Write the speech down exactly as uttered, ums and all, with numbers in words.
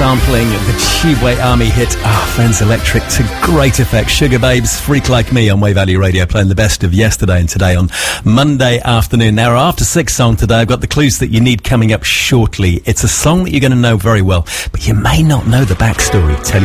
sampling the Tubeway Army hit Ah, oh, Friends Electric to great effect. Sugar Babes, Freak Like Me on Wave Valley Radio, playing the best of yesterday and today on Monday afternoon. Now, our After Six song today, I've got the clues that you need coming up shortly. It's a song that you're going to know very well, but you may not know the backstory. Tell you